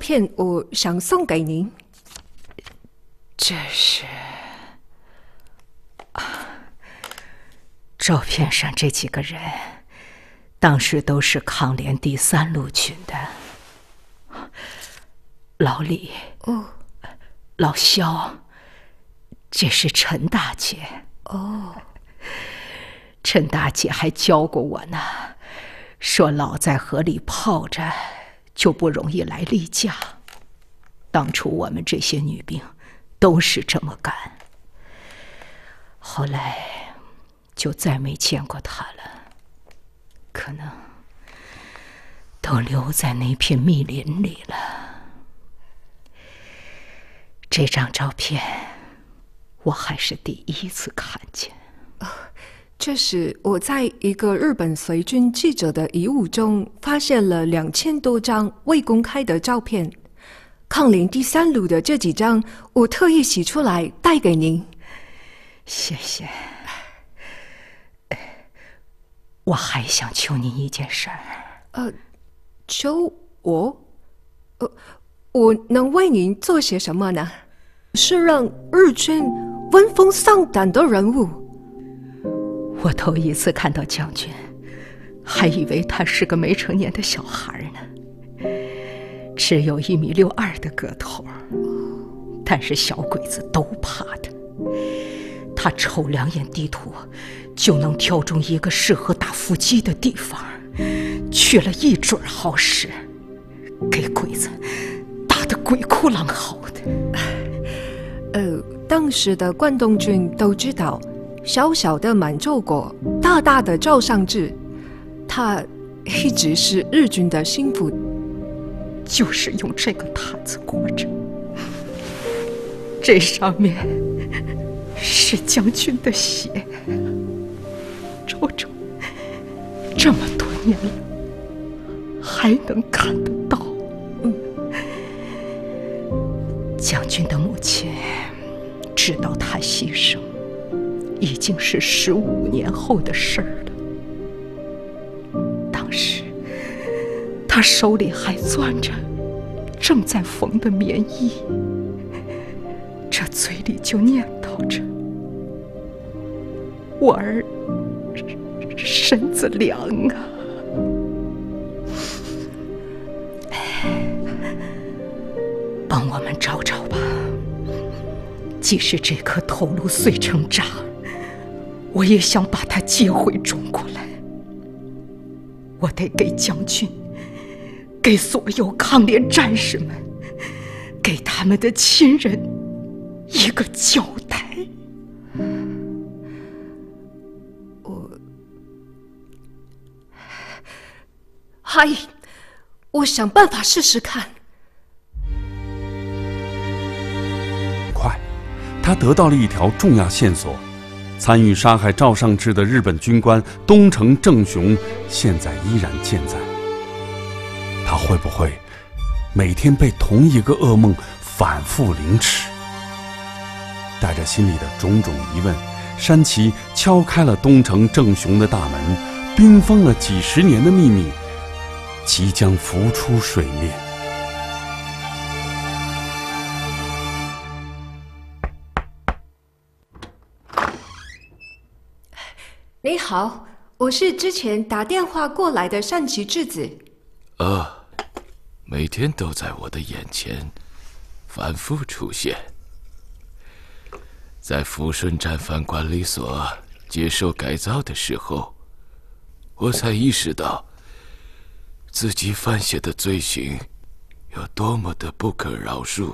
片我想送给您。 这是照片上这几个人，当时都是抗联第3路军的。老李，老肖，这是陈大姐。陈大姐还教过我呢，说老在河里泡着就不容易来例假。当初我们这些女兵都是这么干，后来就再没见过她了，可能都留在那片密林里了。这张照片我还是第一次看见。 这是我在一个日本随军记者的遗物中发现了2000多张未公开的照片，抗联第3路的这几张我特意洗出来带给您。 谢谢。我还想求您一件事儿。 求我？我能为您做些什么呢？是让日军闻风丧胆的人物。 我头一次看到将军，还以为他是个没成年的小孩呢，只有1.62米的个头，但是小鬼子都怕他。他瞅2眼地图，就能挑中一个适合打伏击的地方，去了一准好使，给鬼子打得鬼哭狼嚎的。 当时的关东军都知道，小小的满洲国，大大的赵尚志，他一直是日军的心腹， 就是用这个毯子裹着，这上面是将军的血，瞅瞅，这么多年了，还能看得到。将军的母亲知道他牺牲，已经是15年后的事儿了。当时他手里还攥着正在缝的棉衣，这嘴里就念叨着：“我儿身子凉啊。”帮我们找找吧，即使这颗头颅碎成渣，我也想把它接回中国来。我得给将军，给所有抗联战士们，给他们的亲人一个交代。 我想办法试试看。 快，他得到了一条重要线索。参与杀害赵尚志的日本军官东城正雄现在依然健在。他会不会每天被同一个噩梦反复凌迟？带着心里的种种疑问，山崎敲开了东城正雄的大门，冰封了几十年的秘密即将浮出水面。 你好，我是之前打电话过来的山崎智子。 每天都在我的眼前反复出现。在抚顺战犯管理所接受改造的时候，我才意识到自己犯下的罪行有多么的不可饶恕。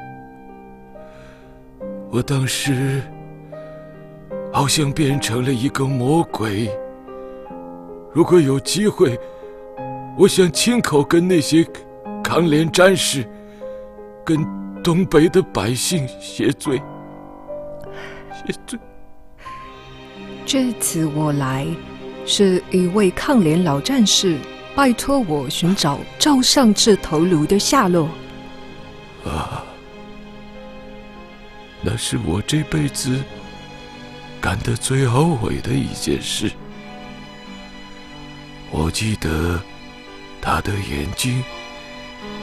我当时好像变成了一个魔鬼。如果有机会，我想亲口跟那些抗联战士，跟东北的百姓谢罪。 这次我来，是一位抗联老战士拜托我寻找赵尚志头颅的下落。 那是我这辈子干得最后悔的一件事。我记得他的眼睛